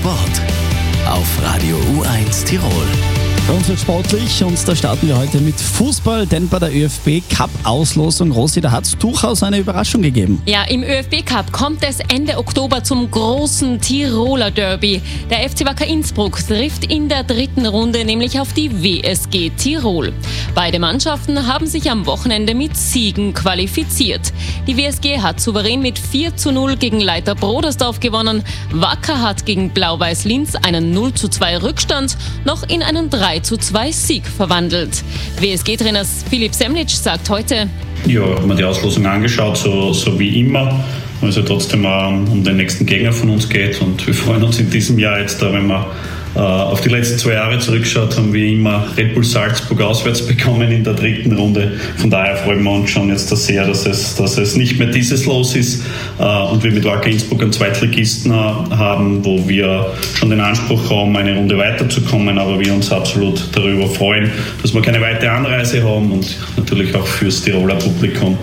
Sport auf Radio U1 Tirol. Bei uns wird sportlich und da starten wir heute mit Fußball, denn bei der ÖFB-Cup-Auslosung, Rosi, da hat es durchaus eine Überraschung gegeben. Ja, im ÖFB-Cup kommt es Ende Oktober zum großen Tiroler Derby. Der FC Wacker Innsbruck trifft in der dritten Runde nämlich auf die WSG Tirol. Beide Mannschaften haben sich am Wochenende mit Siegen qualifiziert. Die WSG hat souverän mit 4:0 gegen Leiter Brodersdorf gewonnen. Wacker hat gegen Blau-Weiß Linz einen 0:2 Rückstand noch in einen 3:2 Sieg verwandelt. WSG-Trainer Philipp Semlitsch sagt heute: Ja, ich habe mir die Auslosung angeschaut, so wie immer, weil es ja trotzdem um den nächsten Gegner von uns geht, und wir freuen uns in diesem Jahr jetzt, wenn wir auf die letzten 2 Jahre zurückschaut, haben wir immer Red Bull Salzburg auswärts bekommen in der dritten Runde. Von daher freuen wir uns schon jetzt sehr, dass es nicht mehr dieses Los ist und wir mit Wacker Innsbruck einen Zweitligisten haben, wo wir schon den Anspruch haben, eine Runde weiterzukommen, aber wir uns absolut darüber freuen, dass wir keine weitere Anreise haben und natürlich auch fürs Tiroler Publikum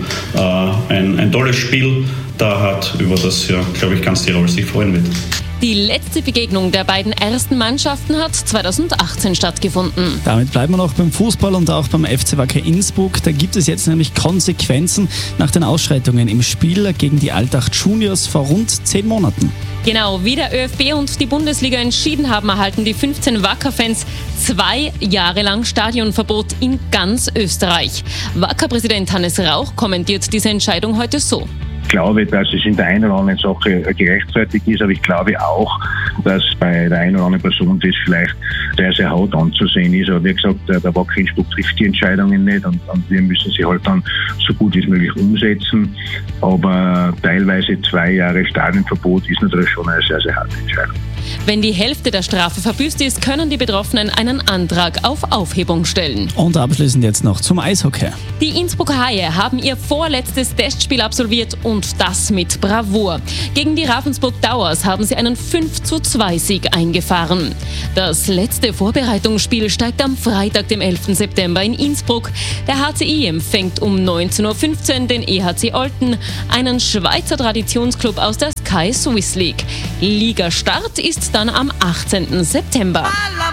ein tolles Spiel da hat, über das ja, glaube ich, ganz Tirol sich freuen wird. Die letzte Begegnung der beiden ersten Mannschaften hat 2018 stattgefunden. Damit bleiben wir noch beim Fußball und auch beim FC Wacker Innsbruck. Da gibt es jetzt nämlich Konsequenzen nach den Ausschreitungen im Spiel gegen die Alltag Juniors vor rund 10 Monaten. Genau, wie der ÖFB und die Bundesliga entschieden haben, erhalten die 15 Wacker-Fans 2 Jahre lang Stadionverbot in ganz Österreich. Wacker-Präsident Hannes Rauch kommentiert diese Entscheidung heute so: Ich glaube, dass es in der einen oder anderen Sache gerechtfertigt ist, aber ich glaube auch, dass bei der einen oder anderen Person das vielleicht sehr, sehr hart anzusehen ist. Aber wie gesagt, der Wacker Innsbruck trifft die Entscheidungen nicht und wir müssen sie halt dann so gut wie möglich umsetzen. Aber teilweise 2 Jahre Stadionverbot ist natürlich schon eine sehr, sehr harte Entscheidung. Wenn die Hälfte der Strafe verbüßt ist, können die Betroffenen einen Antrag auf Aufhebung stellen. Und abschließend jetzt noch zum Eishockey. Die Innsbrucker Haie haben ihr vorletztes Testspiel absolviert und das mit Bravour. Gegen die Ravensburg Towers haben sie einen 5:2 Sieg eingefahren. Das letzte Vorbereitungsspiel steigt am Freitag, dem 11. September in Innsbruck. Der HCI empfängt um 19:15 Uhr den EHC Olten, einen Schweizer Traditionsclub aus der Sky Swiss League. Ligastart ist dann am 18. September.